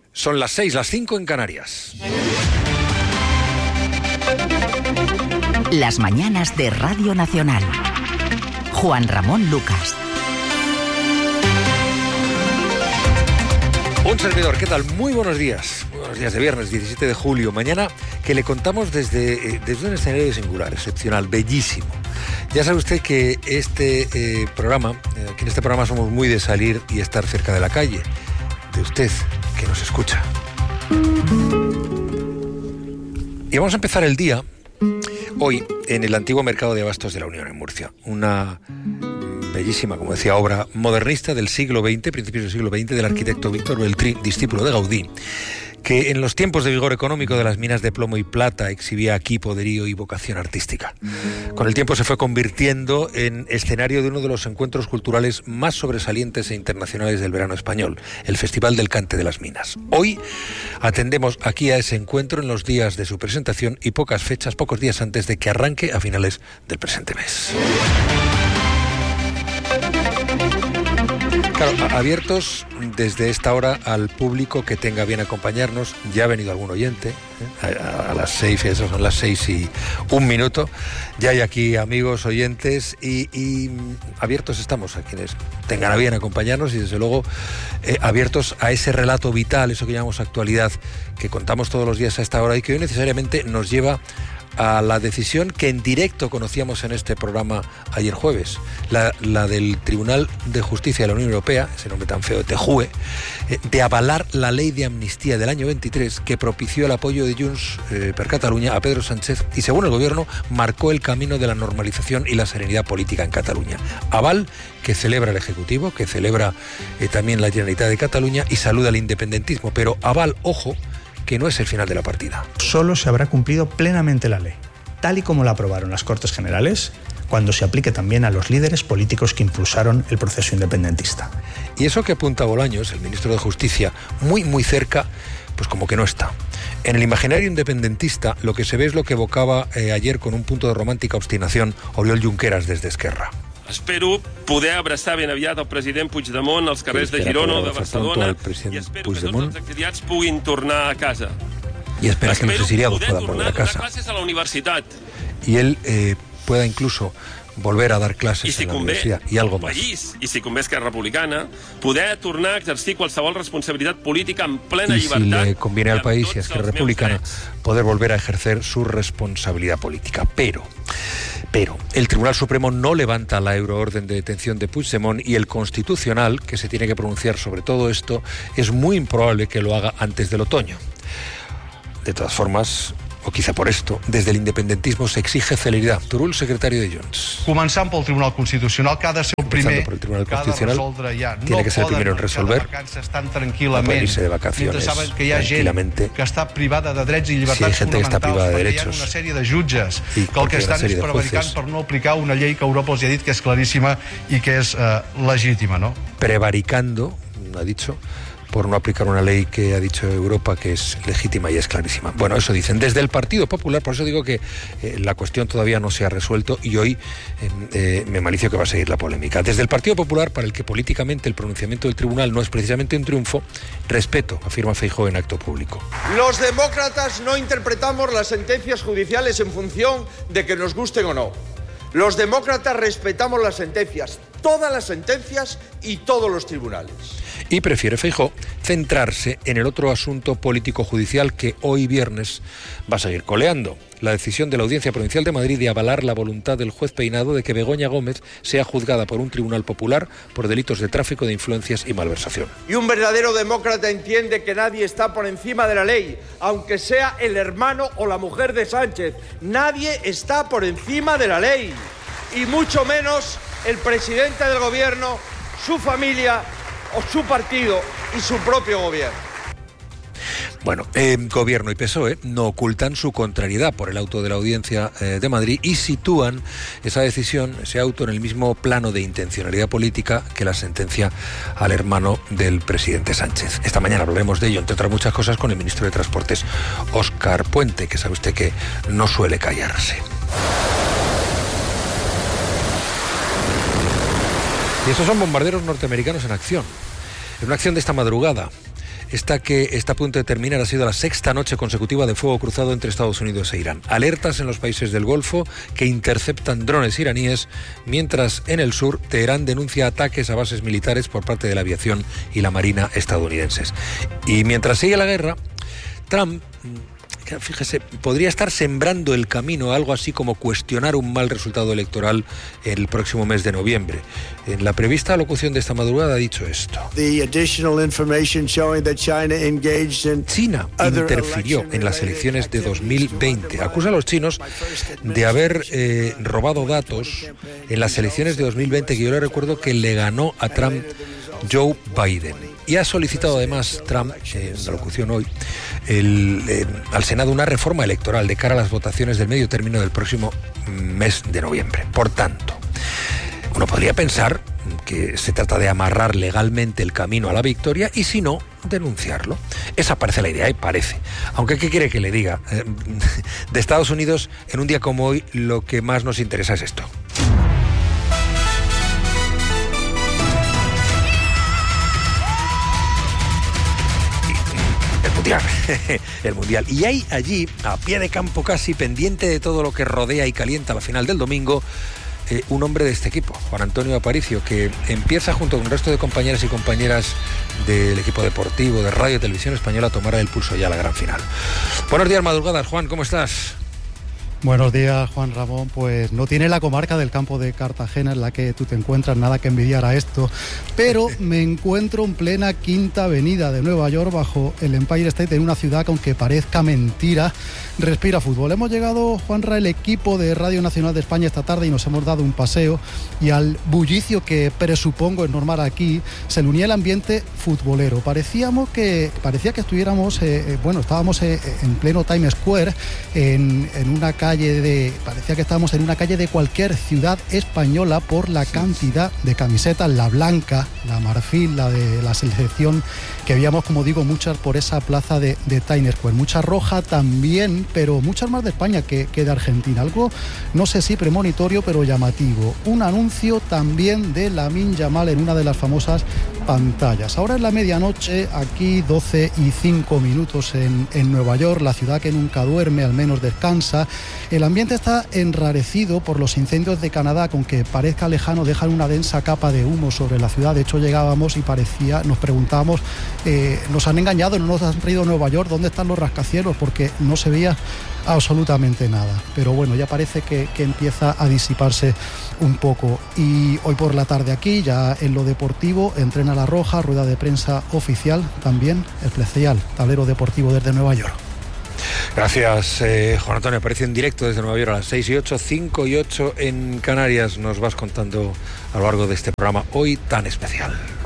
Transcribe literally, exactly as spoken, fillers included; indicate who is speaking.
Speaker 1: Son las seis, las cinco en Canarias.
Speaker 2: Las mañanas de Radio Nacional. Juan Ramón Lucas.
Speaker 1: Un servidor, ¿qué tal? Muy buenos días. Muy buenos días de viernes, diecisiete de julio. Mañana que le contamos desde, eh, desde un escenario singular, excepcional, bellísimo. Ya sabe usted que este eh, programa, eh, aquí en este programa somos muy de salir y estar cerca de la calle, de usted que nos escucha. Y vamos a empezar el día hoy en el antiguo mercado de abastos de la Unión en Murcia. Una bellísima, como decía, obra modernista del siglo veinte, principios del siglo veinte, del arquitecto Víctor Beltrí, discípulo de Gaudí, que en los tiempos de vigor económico de las minas de plomo y plata exhibía aquí poderío y vocación artística. Con el tiempo se fue convirtiendo en escenario de uno de los encuentros culturales más sobresalientes e internacionales del verano español, el Festival del Cante de las Minas. Hoy atendemos aquí a ese encuentro en los días de su presentación y pocas fechas, pocos días antes de que arranque a finales del presente mes. Claro, abiertos desde esta hora al público que tenga bien acompañarnos. Ya ha venido algún oyente, ¿eh? a, a las seis, esas son las seis y un minuto. Ya hay aquí amigos, oyentes y, y abiertos estamos a quienes tengan a bien acompañarnos y desde luego eh, abiertos a ese relato vital, eso que llamamos actualidad, que contamos todos los días a esta hora y que hoy necesariamente nos lleva a la decisión que en directo conocíamos en este programa ayer jueves, la, la del Tribunal de Justicia de la Unión Europea, ese nombre tan feo, TEJUE, eh, de avalar la ley de amnistía del año veintitrés que propició el apoyo de Junts eh, per Catalunya a Pedro Sánchez y, según el gobierno, marcó el camino de la normalización y la serenidad política en Cataluña. Aval que celebra el Ejecutivo, que celebra eh, también la Generalitat de Cataluña y saluda el independentismo, pero aval, ojo, que no es el final de la partida.
Speaker 3: Solo se habrá cumplido plenamente la ley, tal y como la aprobaron las Cortes Generales, cuando se aplique también a los líderes políticos que impulsaron el proceso independentista.
Speaker 1: Y eso que apunta Bolaños, el ministro de Justicia, muy, muy cerca, pues como que no está. En el imaginario independentista, lo que se ve es lo que evocaba eh, ayer con un punto de romántica obstinación Oriol Junqueras desde Esquerra.
Speaker 4: Espero poder abraçar ben aviat el president Puigdemont als carrers de Girona o de Barcelona i espero que tots els exiliats puguin tornar a casa.
Speaker 1: Y espera que los exiliados puedan volver a casa.
Speaker 4: A la universitat.
Speaker 1: Y él eh, pueda incluso volver a dar clases
Speaker 4: si
Speaker 1: en la
Speaker 4: convé,
Speaker 1: universidad y algo más.
Speaker 4: País, I si convé Esquerra Republicana, poder tornar a exercir qualsevol responsabilitat política en plena
Speaker 1: y
Speaker 4: llibertat.
Speaker 1: Si le conviene al país y a Esquerra Republicana poder volver a ejercer su responsabilidad política. Pero... Pero el Tribunal Supremo no levanta la euroorden de detención de Puigdemont y el Constitucional, que se tiene que pronunciar sobre todo esto, es muy improbable que lo haga antes del otoño. De todas formas, o quizá por esto, desde el independentismo se exige celeridad. Turull, secretario de Junts.
Speaker 5: Començant pel Tribunal Constitucional, que ha de ser el primer,
Speaker 1: por el Tribunal
Speaker 5: que ha de
Speaker 1: Constitucional,
Speaker 5: resoldre ja. No
Speaker 1: tiene que ser el primero en resolver.
Speaker 5: Tan tranquil·lament,
Speaker 1: irse de vacaciones,
Speaker 5: mentre saben que hi ha gent que està privada de drets i llibertats
Speaker 1: sí,
Speaker 5: fonamentals,
Speaker 1: de
Speaker 5: perquè hi ha una sèrie de jutges
Speaker 1: sí,
Speaker 5: que el que estan és prevaricant per no aplicar una llei que Europa els ha dit que és claríssima i que és eh, legítima, ¿no?
Speaker 1: Prevaricando, ha dicho, por no aplicar una ley que ha dicho Europa que es legítima y es clarísima. Bueno, eso dicen. Desde el Partido Popular, por eso digo que eh, la cuestión todavía no se ha resuelto y hoy eh, eh, me malicio que va a seguir la polémica. Desde el Partido Popular, para el que políticamente el pronunciamiento del tribunal no es precisamente un triunfo, respeto, afirma Feijóo en acto público.
Speaker 6: Los demócratas no interpretamos las sentencias judiciales en función de que nos gusten o no. Los demócratas respetamos las sentencias, todas las sentencias y todos los tribunales.
Speaker 1: Y prefiere Feijóo centrarse en el otro asunto político-judicial que hoy viernes va a seguir coleando. La decisión de la Audiencia Provincial de Madrid de avalar la voluntad del juez Peinado de que Begoña Gómez sea juzgada por un tribunal popular por delitos de tráfico de influencias y malversación.
Speaker 6: Y un verdadero demócrata entiende que nadie está por encima de la ley, aunque sea el hermano o la mujer de Sánchez. Nadie está por encima de la ley. Y mucho menos el presidente del gobierno, su familia o su partido y su propio gobierno.
Speaker 1: Bueno, eh, Gobierno y P S O E no ocultan su contrariedad por el auto de la Audiencia eh, de Madrid y sitúan esa decisión, ese auto, en el mismo plano de intencionalidad política que la sentencia al hermano del presidente Sánchez. Esta mañana hablaremos de ello, entre otras muchas cosas, con el ministro de Transportes, Óscar Puente, que sabe usted que no suele callarse. Y estos son bombarderos norteamericanos en acción. En una acción de esta madrugada, Esta que está a punto de terminar ha sido la sexta noche consecutiva de fuego cruzado entre Estados Unidos e Irán. Alertas en los países del Golfo que interceptan drones iraníes, mientras en el sur Teherán denuncia ataques a bases militares por parte de la aviación y la marina estadounidenses. Y mientras sigue la guerra, Trump, fíjese, podría estar sembrando el camino a algo así como cuestionar un mal resultado electoral el próximo mes de noviembre. En la prevista locución de esta madrugada ha dicho esto. China interfirió en las elecciones de dos mil veinte. Acusa a los chinos de haber eh, robado datos en las elecciones de dos mil veinte, que yo le recuerdo que le ganó a Trump Joe Biden. Y ha solicitado además Trump, eh, en la locución hoy, el, eh, al Senado una reforma electoral de cara a las votaciones del medio término del próximo mes de noviembre. Por tanto, uno podría pensar que se trata de amarrar legalmente el camino a la victoria y, si no, denunciarlo. Esa parece la idea, y parece. Aunque, ¿qué quiere que le diga? Eh, de Estados Unidos, en un día como hoy, lo que más nos interesa es esto. El Mundial. Y hay allí, a pie de campo casi, pendiente de todo lo que rodea y calienta la final del domingo, eh, un hombre de este equipo, Juan Antonio Aparicio, que empieza junto con el resto de compañeras y compañeras del equipo deportivo de Radio y Televisión Española a tomar el pulso ya a la gran final. Buenos días, madrugadas, Juan, ¿cómo estás?
Speaker 7: Buenos días, Juan Ramón. Pues no tiene la comarca del campo de Cartagena en la que tú te encuentras, nada que envidiar a esto, pero me encuentro en plena Quinta Avenida de Nueva York, bajo el Empire State, en una ciudad que, aunque parezca mentira, respira fútbol. Hemos llegado, Juanra, el equipo de Radio Nacional de España esta tarde y nos hemos dado un paseo, y al bullicio que presupongo es normal aquí se le unía el ambiente futbolero. Parecíamos que, parecía que estuviéramos, eh, bueno, estábamos eh, en pleno Times Square, en, en una calle de, parecía que estábamos en una calle de cualquier ciudad española por la cantidad de camisetas, la blanca, la marfil, la de la selección, que veíamos, como digo, muchas por esa plaza de, de Times Square, mucha roja también, pero muchas más de España que, que de Argentina. Algo, no sé si premonitorio, pero llamativo. Un anuncio también de Lamine Yamal en una de las famosas pantallas. Ahora es la medianoche, aquí doce y cinco minutos en, en Nueva York, la ciudad que nunca duerme, al menos descansa. El ambiente está enrarecido por los incendios de Canadá, que, aunque parezca lejano, dejan una densa capa de humo sobre la ciudad. De hecho, llegábamos y parecía, nos preguntábamos, eh, nos han engañado, no nos han traído a Nueva York, ¿dónde están los rascacielos? Porque no se veía absolutamente nada. Pero bueno, ya parece que, que empieza a disiparse un poco. Y hoy por la tarde aquí, ya en lo deportivo, entrena La Roja, rueda de prensa oficial, también especial, tablero deportivo desde Nueva York.
Speaker 1: Gracias, eh, Juan Antonio. Aparece en directo desde Nueva York a las seis y ocho, cinco y ocho en Canarias. Nos vas contando a lo largo de este programa hoy tan especial.